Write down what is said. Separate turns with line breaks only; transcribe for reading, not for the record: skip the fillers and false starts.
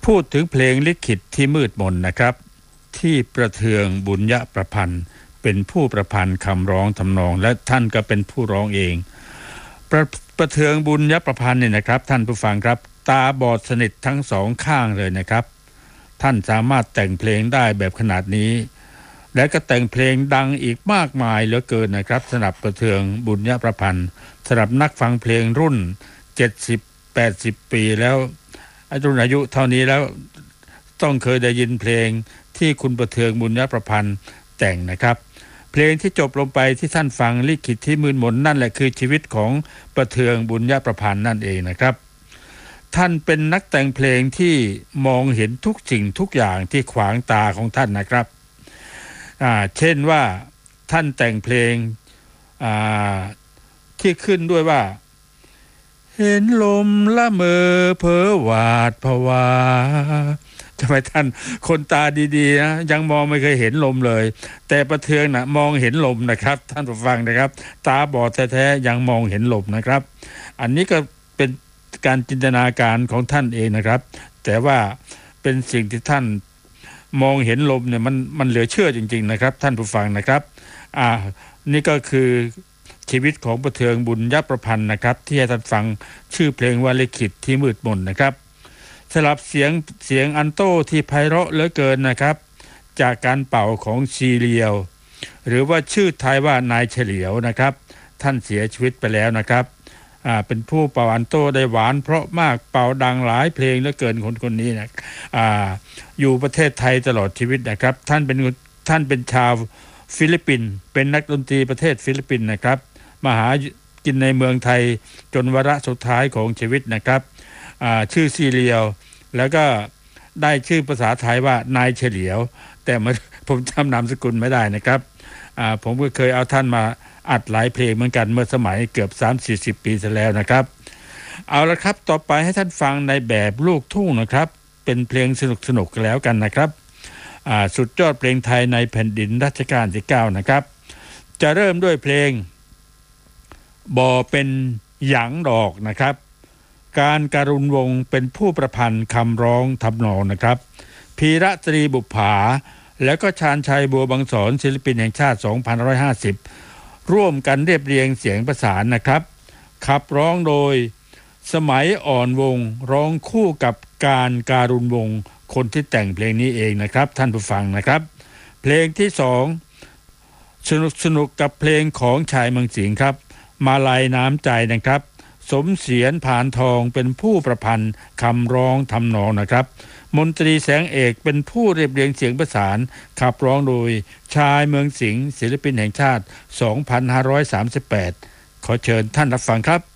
พูดถึงเพลงลิขิตที่มืดมนนะครับที่ประเทืองบุญยประพันธ์เป็นผู้ประพันธ์คำร้องทำนองและท่านก็เป็นผู้ร้องเองประเทืองบุญยประพันธ์เนี่ยนะครับท่านผู้ฟังครับตาบอดสนิททั้งสองข้างเลยนะครับท่านสามารถแต่งเพลงได้แบบขนาดนี้และก็แต่งเพลงดังอีกมากมายเหลือเกินนะครับสำหรับประเทืองบุญยประพันธ์สำหรับนักฟังเพลงรุ่น70-80 ปีแล้วรุ่นอายุเท่านี้แล้วต้องเคยได้ยินเพลงที่คุณประเทืองบุญยประพันธ์แต่งนะครับเพลงที่จบลงไปที่ท่านฟังลิขิตที่มืดมนนั่นแหละคือชีวิตของประเทืองบุญยประพันธ์นั่นเองนะครับท่านเป็นนักแต่งเพลงที่มองเห็นทุกสิ่งทุกอย่างที่ขวางตาของท่านนะครับเช่นว่าท่านแต่งเพลงที่ขึ้นด้วยว่าเห็นลมละเมอเพ้อหวาดผวาทำไมท่านคนตาดีๆนะยังมองไม่เคยเห็นลมเลยแต่ประเทืองนะมองเห็นลมนะครับท่านผู้ฟังนะครับตาบอดแท้ๆยังมองเห็นลมนะครับอันนี้ก็เป็นการจินตนาการของท่านเองนะครับแต่ว่าเป็นสิ่งที่ท่านมองเห็นลมเนี่ยมันเหลือเชื่อจริงๆนะครับท่านผู้ฟังนะครับนี่ก็คือชีวิตของประเทืองบุญยประพันธ์นะครับที่ให้ท่านฟังชื่อเพลงว่าลิขิตที่มืดมนนะครับสลับเสียงอัลโต้ที่ไพเราะเหลือเกินนะครับจากการเป่าของซีเรียลหรือว่าชื่อไทยว่านายเฉลียวนะครับท่านเสียชีวิตไปแล้วนะครับเป็นผู้เป่าอัลโต้ได้หวานเพราะมากเป่าดังหลายเพลงเหลือเกินคนนี้นะอยู่ประเทศไทยตลอดชีวิตนะครับท่านเป็นชาวฟิลิปปินส์เป็นนักดนตรีประเทศฟิลิปปินส์นะครับมาหากินในเมืองไทยจนวาระสุดท้ายของชีวิตนะครับชื่อซีเรียลแล้วก็ได้ชื่อภาษาไทยว่านายเฉลียวแต่ผมจำนามสกุลไม่ได้นะครับผมก็เคยเอาท่านมาอัดหลายเพลงเหมือนกันเมื่อสมัยเกือบ 30-40 ปีแล้วนะครับเอาละครับต่อไปให้ท่านฟังในแบบลูกทุ่งนะครับเป็นเพลงสนุกกันแล้วกันนะครับสุดยอดเพลงไทยในแผ่นดินรัชกาลที่9นะครับจะเริ่มด้วยเพลงบ่เป็นหยังดอกนะครับการการุณวงศ์เป็นผู้ประพันธ์คำร้องทำนองนะครับพีระตรีบุปผาแล้วก็ชาญชัยบัวบางสอนศิลปินแห่งชาติ2550ร่วมกันเรียบเรียงเสียงประสานนะครับขับร้องโดยสมัยอ่อนวงร้องคู่กับการการุณวงศ์คนที่แต่งเพลงนี้เองนะครับท่านผู้ฟังนะครับเพลงที่2สนุกกับเพลงของชายเมืองสิงห์ครับมาลัยน้ำใจนะครับสมเสียรผานทองเป็นผู้ประพันธ์คำร้องทำนองนะครับมนตรีแสงเอกเป็นผู้เรียบเรียงเสียงประสานขับร้องโดยชายเมืองสิงห์ศิลปินแห่งชาติ2538ขอเชิญท่านรับฟังครับ